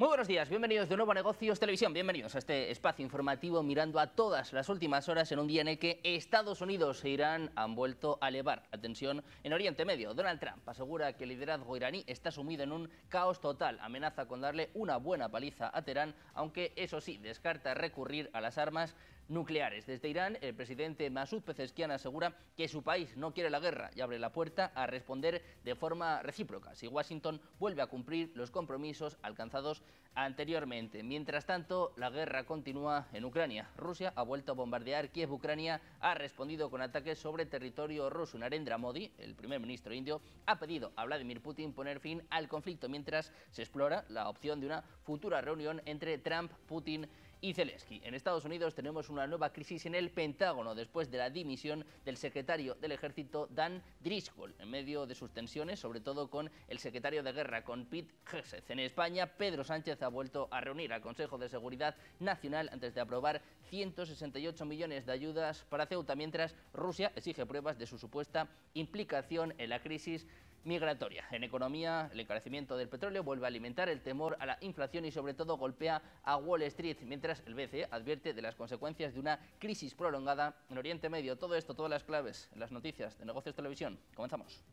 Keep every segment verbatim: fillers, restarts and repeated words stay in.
Muy buenos días, bienvenidos de nuevo a Negocios Televisión, bienvenidos a este espacio informativo mirando a todas las últimas horas en un día en el que Estados Unidos e Irán han vuelto a elevar la tensión en Oriente Medio. Donald Trump asegura que el liderazgo iraní está sumido en un caos total, amenaza con darle una buena paliza a Teherán, aunque eso sí, descarta recurrir a las armas nucleares. Desde Irán, el presidente Masoud Pezeshkian asegura que su país no quiere la guerra y abre la puerta a responder de forma recíproca si Washington vuelve a cumplir los compromisos alcanzados anteriormente. Mientras tanto, la guerra continúa en Ucrania. Rusia ha vuelto a bombardear Kiev. Ucrania ha respondido con ataques sobre territorio ruso. Narendra Modi, el primer ministro indio, ha pedido a Vladimir Putin poner fin al conflicto mientras se explora la opción de una futura reunión entre Trump, Putin y Zelensky. En Estados Unidos tenemos una nueva crisis en el Pentágono después de la dimisión del secretario del Ejército Dan Driscoll, en medio de sus tensiones, sobre todo con el secretario de Guerra, con Pete Hegseth. En España, Pedro Sánchez ha vuelto a reunir al Consejo de Seguridad Nacional antes de aprobar ciento sesenta y ocho millones de ayudas para Ceuta, mientras Rusia exige pruebas de su supuesta implicación en la crisis migratoria. En economía, el encarecimiento del petróleo vuelve a alimentar el temor a la inflación y sobre todo golpea a Wall Street, mientras el B C E advierte de las consecuencias de una crisis prolongada en Oriente Medio. Todo esto, todas las claves en las noticias de Negocios Televisión. Comenzamos.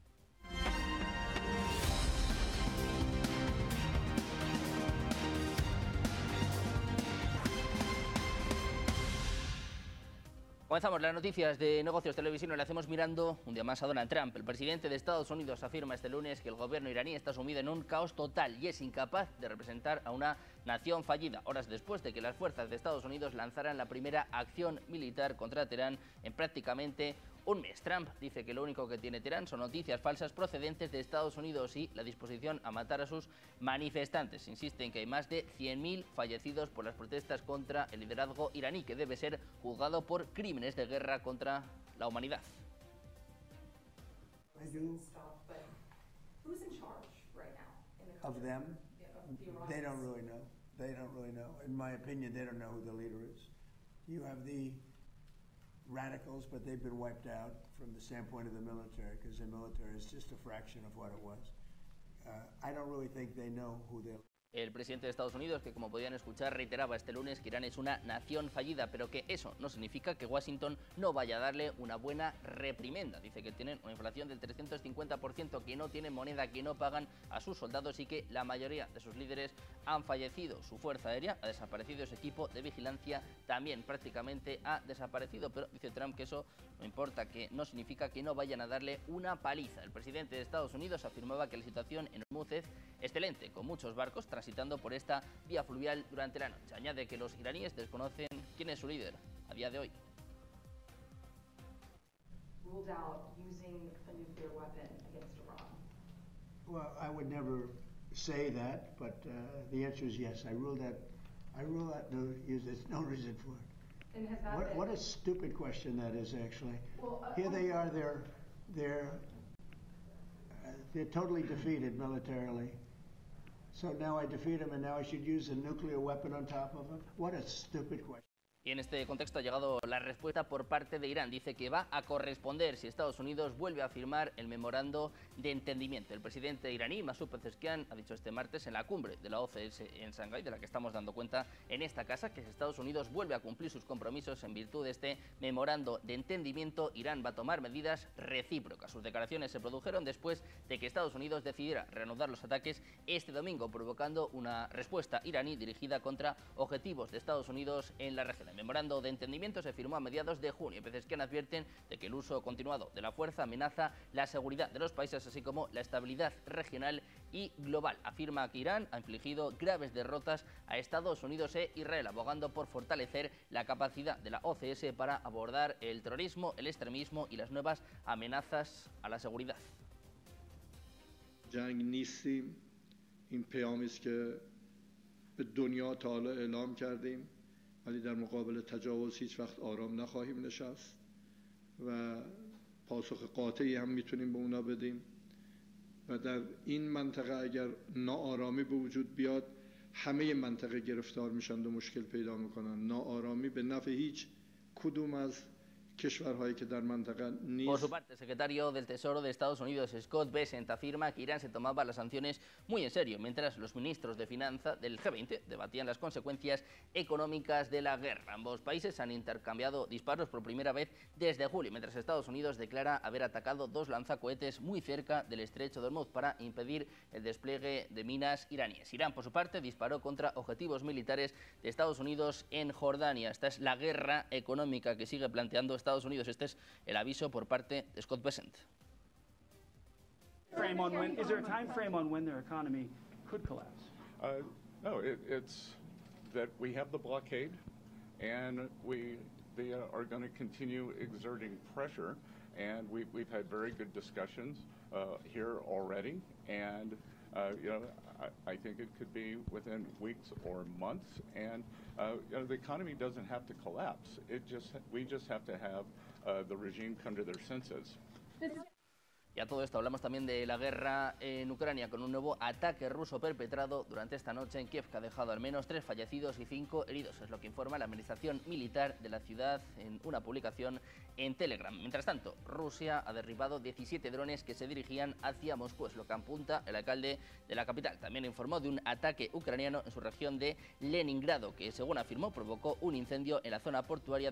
Comenzamos las noticias de Negocios Televisión y lo hacemos mirando un día más a Donald Trump. El presidente de Estados Unidos afirma este lunes que el gobierno iraní está sumido en un caos total y es incapaz de representar a una nación fallida, horas después de que las fuerzas de Estados Unidos lanzaran la primera acción militar contra Teherán en prácticamente un mes. Trump dice que lo único que tiene Teherán son noticias falsas procedentes de Estados Unidos y la disposición a matar a sus manifestantes. Insiste en que hay más de cien mil fallecidos por las protestas contra el liderazgo iraní, que debe ser juzgado por crímenes de guerra contra la humanidad. Of them, they don't really know. They don't really know. In my opinion, they don't know who the leader is. You have the radicals, but they've been wiped out from the standpoint of the military, because the military is just a fraction of what it was. Uh, I don't really think they know who they're. El presidente de Estados Unidos, que como podían escuchar, reiteraba este lunes que Irán es una nación fallida, pero que eso no significa que Washington no vaya a darle una buena reprimenda. Dice que tienen una inflación del trescientos cincuenta por ciento, que no tienen moneda, que no pagan a sus soldados y que la mayoría de sus líderes han fallecido. Su fuerza aérea ha desaparecido, su equipo de vigilancia también prácticamente ha desaparecido, pero dice Trump que eso no importa, que no significa que no vayan a darle una paliza. El presidente de Estados Unidos afirmaba que la situación en Hormuz es excelente, con muchos barcos transitando por esta vía fluvial durante la noche. Añade que los iraníes desconocen quién es su líder a día de hoy. Ruled out using a nuclear weapon against Iran. Well, I would never say that, but uh, the answer is yes. I rule that. I rule out no use. There's no reason for it. And has that What, been, what a stupid question that is, actually. Well, uh, Here they are. They're they're uh, they're totally defeated militarily. So now I defeat them, and now I should use a nuclear weapon on top of them? What a stupid question. Y en este contexto ha llegado la respuesta por parte de Irán. Dice que va a corresponder si Estados Unidos vuelve a firmar el memorando de entendimiento. El presidente iraní, Masoud Pezeshkian, ha dicho este martes en la cumbre de la O C S en Shanghái, de la que estamos dando cuenta en esta casa, que si Estados Unidos vuelve a cumplir sus compromisos en virtud de este memorando de entendimiento, Irán va a tomar medidas recíprocas. Sus declaraciones se produjeron después de que Estados Unidos decidiera reanudar los ataques este domingo, provocando una respuesta iraní dirigida contra objetivos de Estados Unidos en la región. El memorando de entendimiento se firmó a mediados de junio. Pezeshkian advierten de que el uso continuado de la fuerza amenaza la seguridad de los países, así como la estabilidad regional y global. Afirma que Irán ha infligido graves derrotas a Estados Unidos e Israel, abogando por fortalecer la capacidad de la O C S para abordar el terrorismo, el extremismo y las nuevas amenazas a la seguridad. جنگ نیستیم. این پیامی است که به دنیا تا حالا اعلام کردیم، ولی در مقابل تجاوز هیچ وقت آرام نخواهیم نشست و پاسخ قاطعی هم میتونیم به اونا بدیم. و در این منطقه اگر ناآرامی به وجود بیاد، همه منطقه گرفتار میشن و مشکل پیدا میکنن. ناآرامی به نفع هیچ کدوم از کشورهایی که در منطقه Por نیز su parte, el secretario del Tesoro de Estados Unidos, Scott Bessent, afirma que Irán se tomaba las sanciones muy en serio, mientras los ministros de finanzas del G veinte debatían las consecuencias económicas de la guerra. Ambos países han intercambiado disparos por primera vez desde julio, mientras Estados Unidos declara haber atacado dos lanzacohetes muy cerca del estrecho de Hormuz para impedir el despliegue de minas iraníes. Irán, por su parte, disparó contra objetivos militares de Estados Unidos en Jordania. Esta es la guerra económica que sigue planteando Estados Unidos. Este es el aviso por parte de Scott Bessent. Frame on when, is there a time frame on when their economy could collapse? Uh, no, it, it's that we have the blockade, and we they are going to continue exerting pressure, and we, we've had very good discussions uh, here already, and uh, you know I, I think it could be within weeks or months, and uh, you know the economy doesn't have to collapse. It just we just have to have uh, the regime come to their senses. Y a todo esto hablamos también de la guerra en Ucrania, con un nuevo ataque ruso perpetrado durante esta noche en Kiev, que ha dejado al menos tres fallecidos y cinco heridos. Es lo que informa la administración militar de la ciudad en una publicación en Telegram. Mientras tanto, Rusia ha derribado diecisiete drones que se dirigían hacia Moscú, es lo que apunta el alcalde de la capital. También informó de un ataque ucraniano en su región de Leningrado, que según afirmó provocó un incendio en la zona portuaria